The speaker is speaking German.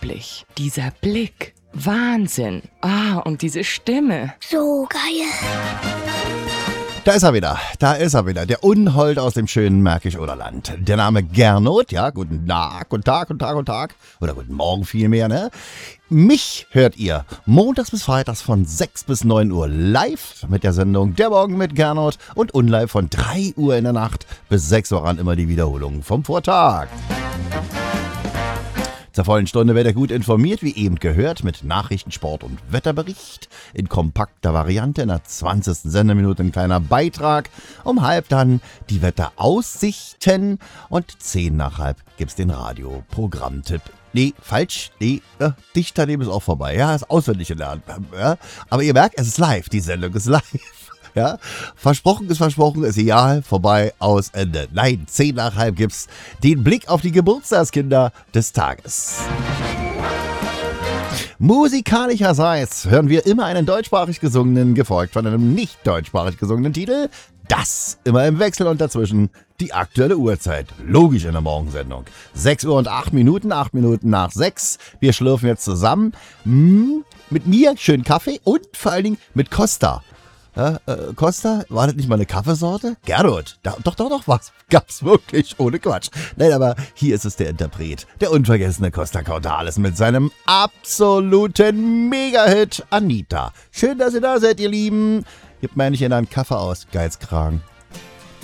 unglaublich. Dieser Blick. Wahnsinn. Und diese Stimme. So geil. Da ist er wieder, der Unhold aus dem schönen Märkisch-Oderland. Der Name Gernot, ja, guten Tag. Oder guten Morgen vielmehr, ne? Mich hört ihr montags bis freitags von 6 bis 9 Uhr live mit der Sendung Der Morgen mit Gernot und unlive von 3 Uhr in der Nacht bis 6 Uhr an immer die Wiederholungen vom Vortag. Zur vollen Stunde werdet ihr gut informiert, wie eben gehört, mit Nachrichten, Sport und Wetterbericht. In kompakter Variante in der 20. Sendeminute ein kleiner Beitrag. Um halb dann die Wetteraussichten und 10 nach halb gibt's den Radioprogrammtipp. Nee, falsch. Nee, dicht daneben ist auch vorbei. Ja, ist auswendig gelernt. Ja, aber ihr merkt, es ist live. Die Sendung ist live. Ja, versprochen, ist egal, vorbei, aus, Ende. Nein, 10 nach halb gibt's den Blick auf die Geburtstagskinder des Tages. Musikalischerseits hören wir immer einen deutschsprachig gesungenen, gefolgt von einem nicht deutschsprachig gesungenen Titel. Das immer im Wechsel und dazwischen die aktuelle Uhrzeit. Logisch in der Morgensendung. 6 Uhr und 8 Minuten, 8 Minuten nach 6. Wir schlürfen jetzt zusammen. Mit mir schönen Kaffee und vor allen Dingen mit Costa. Ja, Costa, war das nicht mal eine Kaffeesorte? Gernot, doch, was gab's wirklich, ohne Quatsch. Nein, aber hier ist es der Interpret, der unvergessene Costa Cordalis mit seinem absoluten Mega-Hit Anita. Schön, dass ihr da seid, ihr Lieben. Gebt mir nicht in einen Kaffee aus, Geizkragen.